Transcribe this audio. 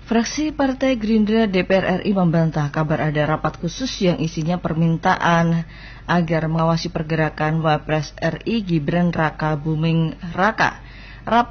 Fraksi Partai Gerindra DPR RI membantah kabar ada rapat khusus yang isinya permintaan agar mengawasi pergerakan Wapres RI Gibran Raka Buming Raka.